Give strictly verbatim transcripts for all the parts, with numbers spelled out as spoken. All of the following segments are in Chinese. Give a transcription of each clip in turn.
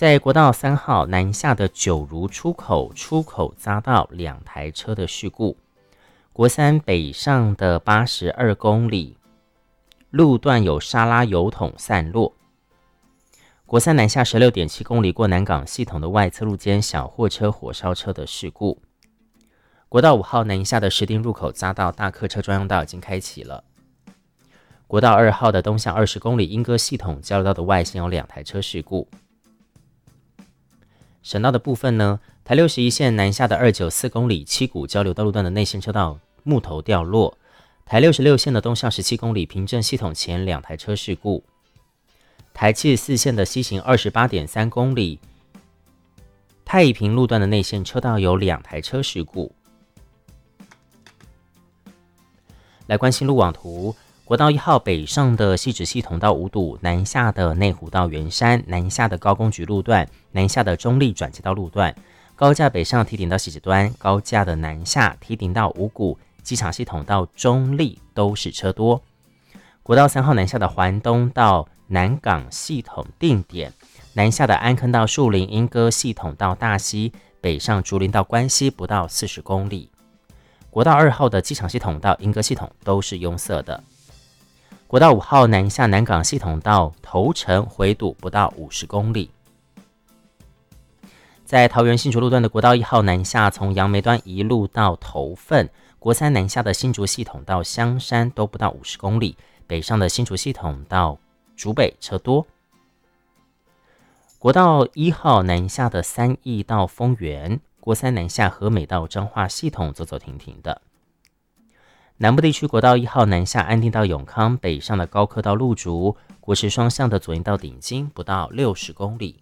在国道三号南下的九如出口，出口匝道两台车的事故。国三北上的八十二公里，路段有沙拉油桶散落。国三南下 十六点七公里过南港系统的外侧路间小货车、火烧车的事故。国道五号南下的石碇入口匝道大客车专用道已经开启了。国道二号的东向二十公里莺歌系统交流道的外线有两台车事故。省道的部分呢，台六十一线南下的二百九十四公里七股交流道路段的内线车道木头掉落。台六十六线的东向十七公里平镇系统前两台车事故。台七十四线的西行 二十八点三公里太平路段的内线车道有两台车事故。来关心路网图，国道一号北上的汐止系统到五堵，南下的内湖到圆山，南下的高工局路段，南下的中立转接道路段，高架北上提顶到汐止端，高架的南下提顶到五股，机场系统到中立都是车多。国道三号南下的环东到南港系统定点，南下的安坑到树林莺歌系统到大溪，北上竹林到关西不到四十公里。国道二号的机场系统到莺歌系统都是拥塞的。国道五号南下南港系统到头城回堵不到五十公里。在桃园新竹路段的国道一号南下，从杨梅端一路到头份，国三南下的新竹系统到香山都不到五十公里，北上的新竹系统到竹北车多。国道一号南下的三义到丰原，国三南下和美到彰化系统走走停停的。南部地区国道一号南下安定到永康，北上的高科到路竹，国十双向的左营到顶金不到六十公里。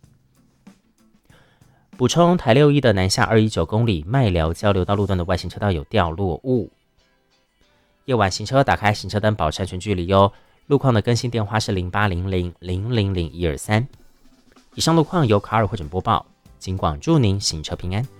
补充台六一的南下二十九公里麦寮交流道路段的外行车道有掉落物。夜晚行车打开行车灯保持安全距离哟。路况的更新电话是零八零零零零零一二三。以上路况由卡尔汇整播报，警广祝您行车平安。